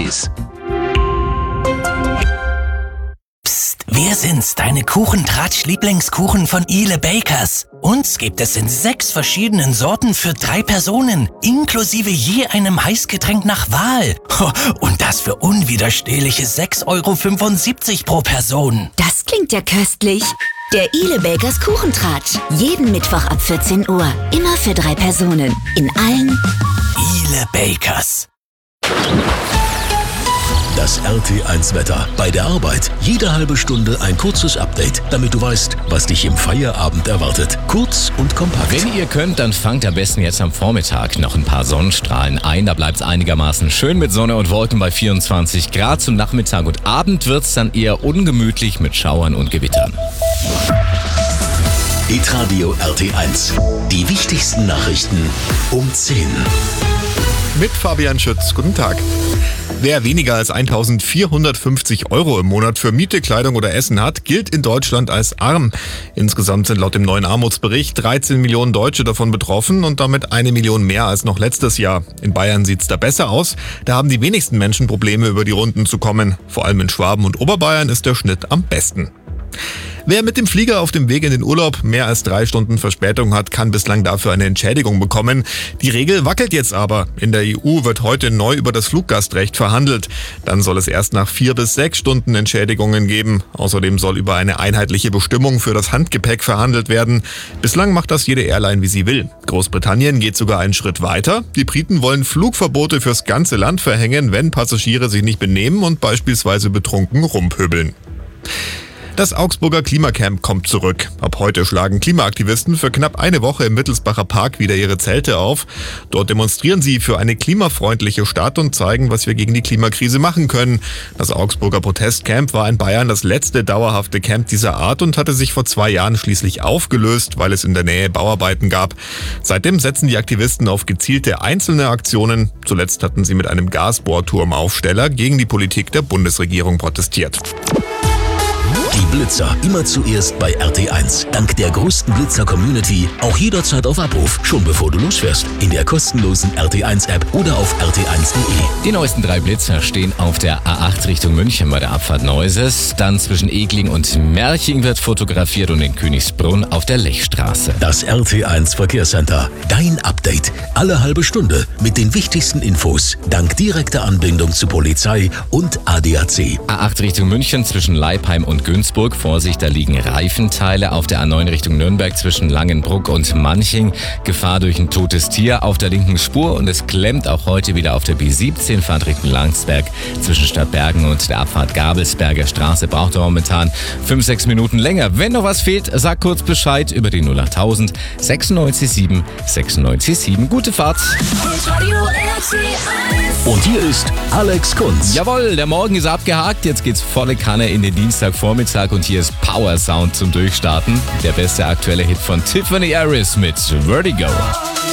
Cookies. Wir sind's, deine Kuchentratsch-Lieblingskuchen von Ile Bakers. Uns gibt es in 6 verschiedenen Sorten für 3 Personen, inklusive je einem Heißgetränk nach Wahl. Und das für unwiderstehliche 6,75 € pro Person. Das klingt ja köstlich. Der Ile Bakers Kuchentratsch. Jeden Mittwoch ab 14 Uhr. Immer für 3 Personen. In allen Ile Bakers. Das RT1-Wetter. Bei der Arbeit jede halbe Stunde ein kurzes Update, damit du weißt, was dich im Feierabend erwartet. Kurz und kompakt. Wenn ihr könnt, dann fangt am besten jetzt am Vormittag noch ein paar Sonnenstrahlen ein. Da bleibt es einigermaßen schön mit Sonne und Wolken bei 24 Grad. Zum Nachmittag und Abend wird es dann eher ungemütlich mit Schauern und Gewittern. Hitradio RT1. Die wichtigsten Nachrichten um 10. Mit Fabian Schütz. Guten Tag. Wer weniger als 1.450 € im Monat für Miete, Kleidung oder Essen hat, gilt in Deutschland als arm. Insgesamt sind laut dem neuen Armutsbericht 13 Millionen Deutsche davon betroffen und damit 1 Million mehr als noch letztes Jahr. In Bayern sieht's da besser aus. Da haben die wenigsten Menschen Probleme, über die Runden zu kommen. Vor allem in Schwaben und Oberbayern ist der Schnitt am besten. Wer mit dem Flieger auf dem Weg in den Urlaub mehr als 3 Stunden Verspätung hat, kann bislang dafür eine Entschädigung bekommen. Die Regel wackelt jetzt aber. In der EU wird heute neu über das Fluggastrecht verhandelt. Dann soll es erst nach 4 bis 6 Stunden Entschädigungen geben. Außerdem soll über eine einheitliche Bestimmung für das Handgepäck verhandelt werden. Bislang macht das jede Airline, wie sie will. Großbritannien geht sogar einen Schritt weiter. Die Briten wollen Flugverbote fürs ganze Land verhängen, wenn Passagiere sich nicht benehmen und beispielsweise betrunken rumpöbeln. Das Augsburger Klimacamp kommt zurück. Ab heute schlagen Klimaaktivisten für knapp eine Woche im Wittelsbacher Park wieder ihre Zelte auf. Dort demonstrieren sie für eine klimafreundliche Stadt und zeigen, was wir gegen die Klimakrise machen können. Das Augsburger Protestcamp war in Bayern das letzte dauerhafte Camp dieser Art und hatte sich vor 2 Jahren schließlich aufgelöst, weil es in der Nähe Bauarbeiten gab. Seitdem setzen die Aktivisten auf gezielte einzelne Aktionen. Zuletzt hatten sie mit einem Gasbohrturmaufsteller gegen die Politik der Bundesregierung protestiert. Die Blitzer immer zuerst bei RT1. Dank der größten Blitzer-Community auch jederzeit auf Abruf, schon bevor du losfährst. In der kostenlosen RT1-App oder auf rt1.de. Die neuesten 3 Blitzer stehen auf der A8 Richtung München bei der Abfahrt Neuses. Dann zwischen Egling und Merching wird fotografiert und in Königsbrunn auf der Lechstraße. Das RT1 Verkehrscenter. Dein Update. Alle halbe Stunde mit den wichtigsten Infos. Dank direkter Anbindung zu Polizei und ADAC. A8 Richtung München zwischen Leipheim und Günzburg. Vorsicht, da liegen Reifenteile. Auf der A9 Richtung Nürnberg zwischen Langenbruck und Manching. Gefahr durch ein totes Tier auf der linken Spur. Und es klemmt auch heute wieder auf der B17 Fahrt Richtung Landsberg zwischen Stadtbergen und der Abfahrt Gabelsberger Straße. Braucht er momentan 5-6 Minuten länger. Wenn noch was fehlt, sag kurz Bescheid über die 08000 967 967. Gute Fahrt. Und hier ist Alex Kunz. Jawohl, der Morgen ist abgehakt. Jetzt geht's volle Kanne in den Dienstagvormittag und hier ist Power Sound zum Durchstarten. Der beste aktuelle Hit von Tiffany Harris mit Vertigo.